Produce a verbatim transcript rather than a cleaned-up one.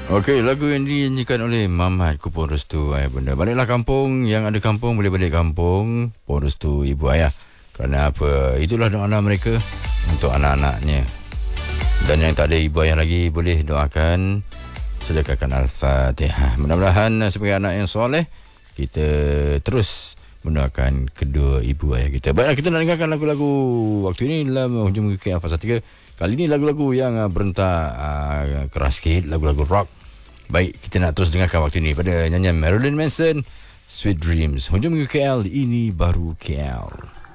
Okey, lagu yang dinyanyikan oleh Mamat Kupon Restu ayah bunda. Baliklah kampung, yang ada kampung boleh balik kampung. Kupon Restu ibu ayah. Kerana apa? Itulah doa mereka untuk anak-anaknya. Dan yang tak ada ibu ayah lagi, boleh doakan, sedekahkan Al-Fatihah. Mudah-mudahan sebagai anak yang soleh, kita terus mendoakan kedua ibu ayah kita. Baiklah, kita nak dengarkan lagu-lagu waktu ini dalam Hujung K L Fasa tiga. Kali ini lagu-lagu yang uh, berentak uh, keras sikit, lagu-lagu rock. Baik, kita nak terus dengarkan waktu ini pada nyanyian Marilyn Manson, Sweet Dreams. Hujung K L, ini baru K L.